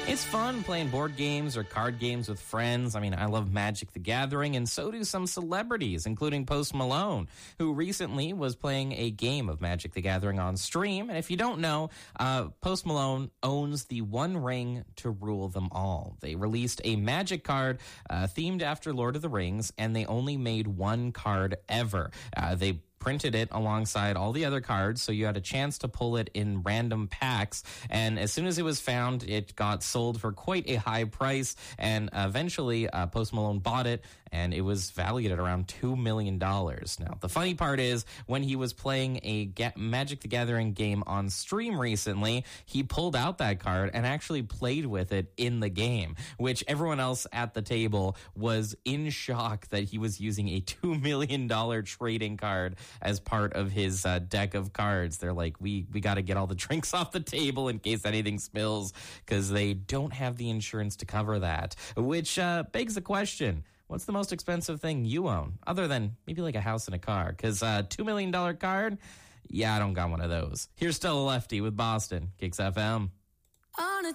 It's fun playing board games or card games with friends. I mean, I love Magic the Gathering, and so do some celebrities, including Post Malone, who recently was playing a game of Magic the Gathering on stream. And if you don't know, Post Malone owns the One Ring to rule them all. They released a Magic card themed after Lord of the Rings, and they only made one card ever. They printed it alongside all the other cards, so you had a chance to pull it in random packs. And as soon as it was found, it got sold for quite a high price. And eventually, Post Malone bought it, and it was valued at around $2 million. Now, the funny part is, when he was playing a Magic the Gathering game on stream recently, he pulled out that card and actually played with it in the game, which everyone else at the table was in shock that he was using a $2 million trading card as part of his deck of cards. They're like, we got to get all the drinks off the table in case anything spills, because they don't have the insurance to cover that. Which begs the question, what's the most expensive thing you own, other than maybe like a house and a car? Because a $2 million card, yeah, I don't got one of those. Here's Stella Lefty with Boston, Kicks FM. On a